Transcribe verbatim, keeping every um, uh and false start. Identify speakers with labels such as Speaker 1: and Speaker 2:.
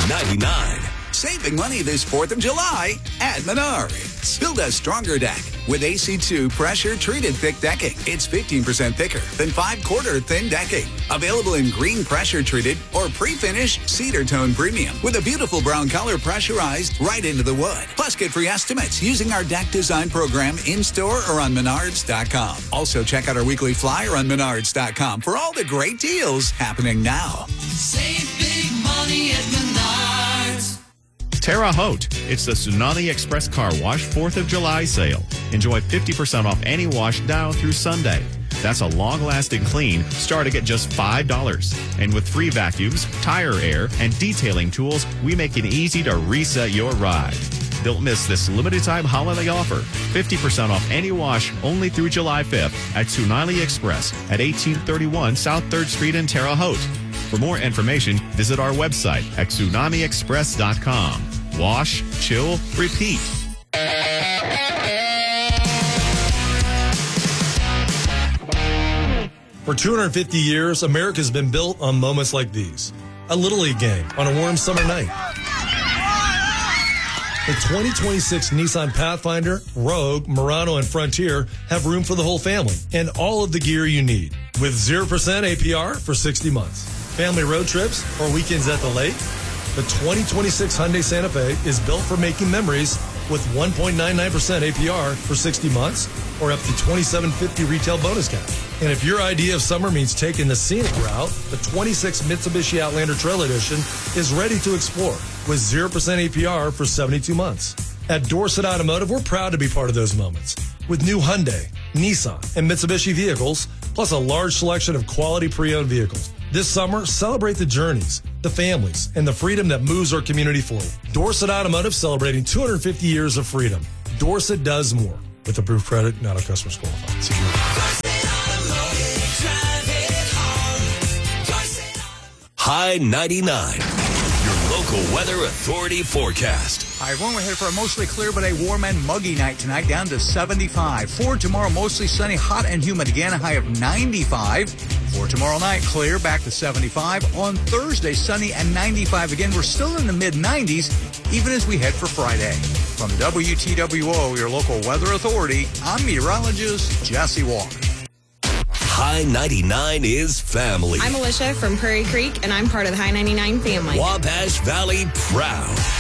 Speaker 1: ninety-nine.
Speaker 2: Saving money this fourth of July at Menards. Build a stronger deck with A C two pressure-treated thick decking. It's fifteen percent thicker than five-quarter thin decking. Available in green pressure-treated or pre-finished cedar tone premium with a beautiful brown color pressurized right into the wood. Plus, get free estimates using our deck design program in-store or on menards dot com. Also, check out our weekly flyer on menards dot com for all the great deals happening now.
Speaker 3: Save big money at Menards.
Speaker 4: Terre Haute. It's the Tsunami Express Car Wash fourth of July sale. Enjoy fifty percent off any wash now through Sunday. That's a long-lasting clean starting at just five dollars. And with free vacuums, tire air, and detailing tools, we make it easy to reset your ride. Don't miss this limited-time holiday offer. fifty percent off any wash only through July fifth at Tsunami Express at eighteen thirty-one South third Street in Terre Haute. For more information, visit our website at tsunami express dot com. Wash, chill, repeat.
Speaker 5: For two hundred fifty years, America's been built on moments like these. A Little League game on a warm summer night. The twenty twenty-six Nissan Pathfinder, Rogue, Murano, and Frontier have room for the whole family and all of the gear you need. With zero percent A P R for sixty months. Family road trips or weekends at the lake? The twenty twenty-six Hyundai Santa Fe is built for making memories with one point nine nine percent A P R for sixty months or up to twenty-seven fifty retail bonus cash. And if your idea of summer means taking the scenic route, the twenty-six Mitsubishi Outlander Trail Edition is ready to explore with zero percent A P R for seventy-two months. At Dorset Automotive, we're proud to be part of those moments with new Hyundai, Nissan, and Mitsubishi vehicles, plus a large selection of quality pre-owned vehicles. This summer, celebrate the journeys, the families, and the freedom that moves our community forward. Dorset Automotive celebrating two hundred fifty years of freedom. Dorset does more. With approved credit, not all customers qualified. Security.
Speaker 1: High ninety-nine. Your local weather authority forecast.
Speaker 2: Hi, everyone. We're headed for a mostly clear but a warm and muggy night tonight, down to seventy-five. For tomorrow, mostly sunny, hot and humid again, a high of ninety-five. For tomorrow night, clear, back to seventy-five. On Thursday, sunny and ninety-five again. We're still in the mid nineties, even as we head for Friday. From W T W O, your local weather authority, I'm meteorologist Jesse Walker.
Speaker 1: High ninety-nine is family.
Speaker 6: I'm Alicia from Prairie Creek, and I'm part of the High ninety-nine family.
Speaker 1: Wabash Valley proud.